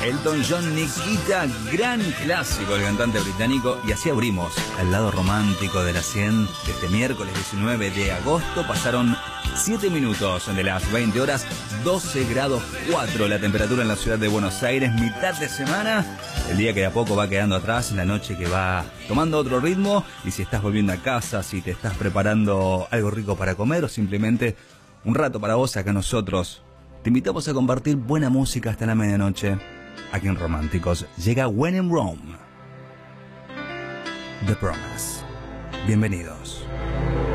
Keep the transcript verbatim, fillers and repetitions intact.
Elton John, Nikita, gran clásico del cantante británico. Y así abrimos el lado romántico de la cien de este miércoles diecinueve de agosto. Pasaron siete minutos de las veinte horas, doce grados cuatro la temperatura en la ciudad de Buenos Aires, mitad de semana, el día que de a poco va quedando atrás, la noche que va tomando otro ritmo. Y si estás volviendo a casa, si te estás preparando algo rico para comer o simplemente un rato para vos, acá nosotros te invitamos a compartir buena música hasta la medianoche. Aquí en Románticos llega When in Rome, The Promise. Bienvenidos.